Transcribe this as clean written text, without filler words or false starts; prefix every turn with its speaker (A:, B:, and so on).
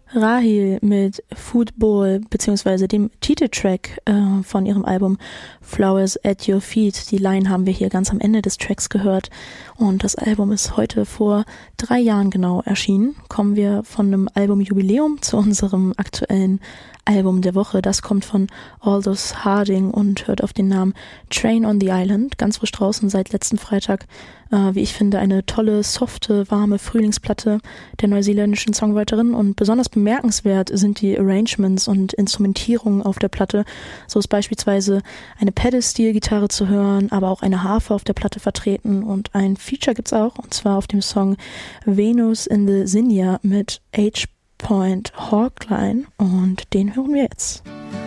A: Rahil mit Football bzw. dem Titeltrack von ihrem Album Flowers at Your Feet. Die Line haben wir hier ganz am Ende des Tracks gehört und das Album ist heute vor 3 Jahren genau erschienen. Kommen wir von einem Albumjubiläum zu unserem aktuellen Album der Woche. Das kommt von Aldous Harding und hört auf den Namen Train on the Island, ganz frisch draußen seit letzten Freitag. Wie ich finde, eine tolle, softe, warme Frühlingsplatte der neuseeländischen Songwriterin und besonders bemerkenswert sind die Arrangements und Instrumentierungen auf der Platte. So ist beispielsweise eine Pedal-Steel-Gitarre zu hören, aber auch eine Harfe auf der Platte vertreten und ein Feature gibt's auch, und zwar auf dem Song Venus in the Zinnia mit H. Hawkline und den hören wir jetzt.